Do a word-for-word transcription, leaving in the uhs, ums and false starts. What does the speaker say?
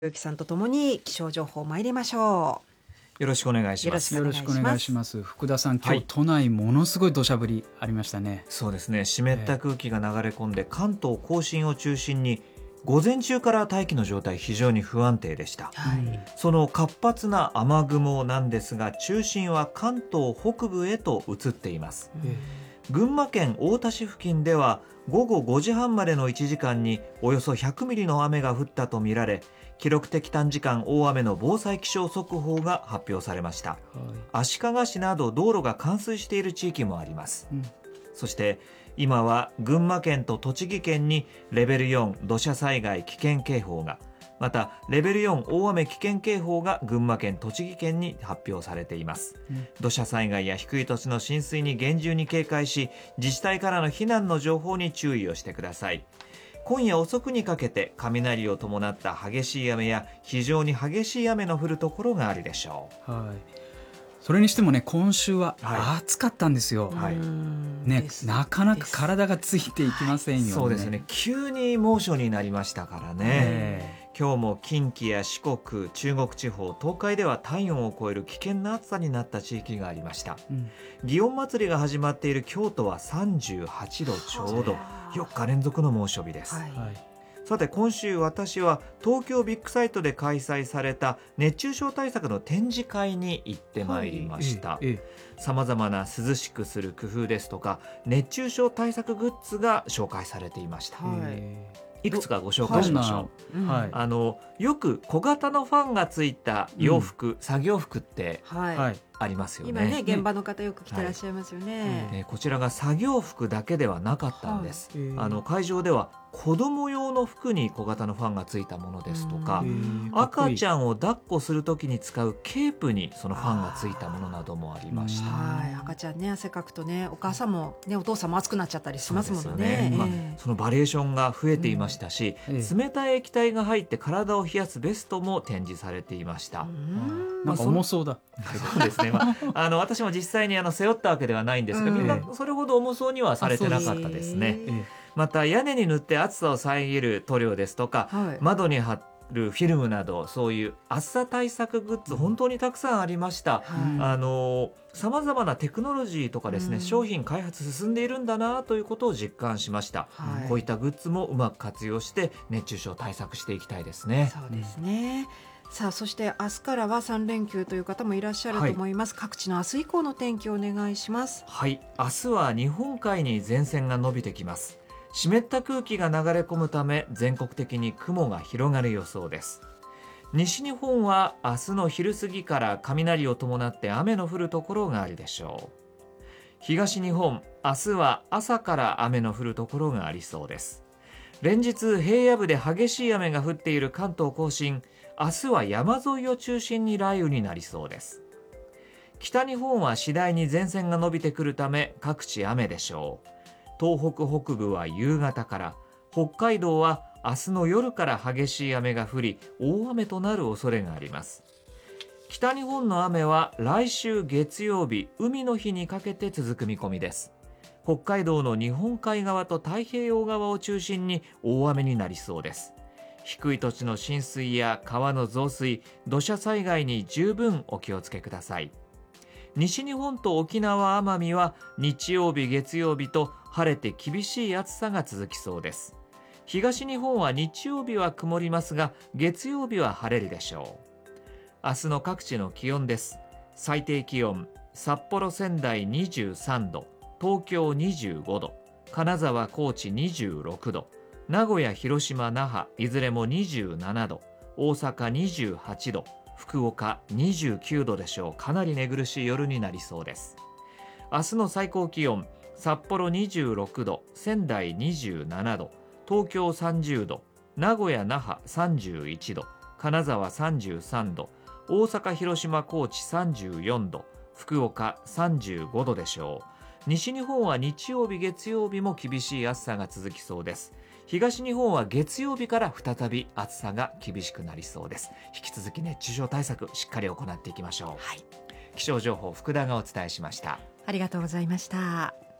ゆきさんとともに気象情報参りましょよろしくお願いします。 よろしくお願いします。 福田さん、今日、 はい、 都内ものすごい土砂降りありましたね。 そうですね、湿った空気が流れ込んで、えー、関東甲信を中心に午前中から大気の状態非常に不安定でした、はい、その活発な雨雲なんですが、中心は関東北部へと移っています、えー、群馬県太田市付近では午後ごじはんまでのいちじかんにおよそひゃくミリの雨が降ったとみられ、記録的短時間大雨の防災気象速報が発表されました、はい、足利市など道路が冠水している地域もあります、うん、そして今は群馬県と栃木県にレベルよん土砂災害危険警報が、またレベルよん大雨危険警報が群馬県栃木県に発表されています、うん、土砂災害や低い土地の浸水に厳重に警戒し、自治体からの避難の情報に注意をしてください。今夜遅くにかけて雷を伴った激しい雨や非常に激しい雨の降るところがあるでしょう、はい、 それにしてもね、今週は暑かったんですよ、 はいね、なかなか体がついていきませんよね、 はい、そうですね、急に猛暑になりましたからね。今日も近畿や四国、中国地方、東海では体温を超える危険な暑さになった地域がありました、うん、祇園祭が始まっている京都はさんじゅうはちどちょうど、よっか連続の猛暑日です、はい、さて今週私は東京ビッグサイトで開催された熱中症対策の展示会に行ってまいりました、さまざまな涼しくする工夫ですとか熱中症対策グッズが紹介されていました、はいいくつかご紹介しましょう、はい、あのよく小型のファンがついた洋服、うん、作業服ってありますよね。 今ね、現場の方よく着てらっしゃいますよね、 はいえー、こちらが作業服だけではなかったんです、はい、あの会場では子供用の服に小型のファンがついたものですとか、赤ちゃんを抱っこするときに使うケープにそのファンがついたものなどもありました。 はい、赤ちゃんね、汗かくとね、お母さんも、ね、お父さんも熱くなっちゃったりしますもんね。 そ, ね、まあ、そのバリエーションが増えていましたし、うん、冷たい液体が入って体を冷やすベストも展示されていました。うん、 なんか重そうだ。 そうですね、まあ、あの私も実際にあの背負ったわけではないんですが、うん、みんなそれほど重そうにはされてなかったですね。また屋根に塗って暑さを遮る塗料ですとか、はい、窓に貼るフィルムなど、そういう暑さ対策グッズ、本当にたくさんありました。さまざまなテクノロジーとかですね、うん、商品開発進んでいるんだなということを実感しました、はい、こういったグッズもうまく活用して熱中症対策していきたいですね。 そうですね、さあそして明日からはさん連休という方もいらっしゃると思います、はい、各地の明日以降の天気をお願いします。 はい、明日は日本海に前線が伸びてきます。湿った空気が流れ込むため全国的に雲が広がる予想です。西日本は明日の昼過ぎから雷を伴って雨の降るところがあるでしょう。東日本、明日は朝から雨の降るところがありそうです。連日平野部で激しい雨が降っている関東甲信、明日は山沿いを中心に雷雨になりそうです。北日本は次第に前線が伸びてくるため各地雨でしょう。東北北部は夕方から、北海道は明日の夜から激しい雨が降り大雨となる恐れがあります。北日本の雨は来週月曜日海の日にかけて続く見込みです。北海道の日本海側と太平洋側を中心に大雨になりそうです。低い土地の浸水や川の増水、土砂災害に十分お気をつけください。西日本と沖縄奄美は日曜日月曜日と晴れて厳しい暑さが続きそうです。東日本は日曜日は曇りますが月曜日は晴れるでしょう。明日の各地の気温です。最低気温、札幌仙台にじゅうさんど、東京にじゅうごど、金沢高知にじゅうろくど、名古屋広島那覇いずれもにじゅうななど、大阪にじゅうはちど、福岡にじゅうきゅうどでしょう。かなり寝苦しい夜になりそうです。明日の最高気温、札幌にじゅうろくど、仙台にじゅうななど、東京さんじゅうど、名古屋那覇さんじゅういちど、金沢さんじゅうさんど、大阪広島高知さんじゅうよんど、福岡さんじゅうごどでしょう。西日本は日曜日月曜日も厳しい暑さが続きそうです。東日本は月曜日から再び暑さが厳しくなりそうです。引き続き熱中症対策しっかり行っていきましょう、はい、気象情報福田がお伝えしました。 ありがとうございました。